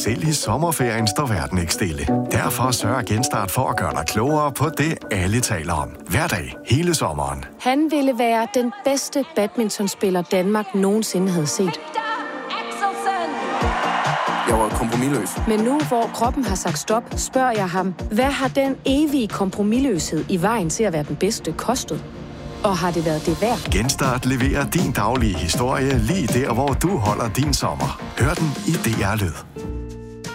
Selv i sommerferien står verden ikke stille. Derfor sørger Genstart for at gøre dig klogere på det, alle taler om. Hver dag, hele sommeren. Han ville være den bedste badmintonspiller, Danmark nogensinde havde set. Jeg var kompromisløs. Men nu, hvor kroppen har sagt stop, spørger jeg ham, hvad har den evige kompromisløshed i vejen til at være den bedste kostet? Og har det været det værd? Genstart leverer din daglige historie lige der, hvor du holder din sommer. Hør den i DR Lyd.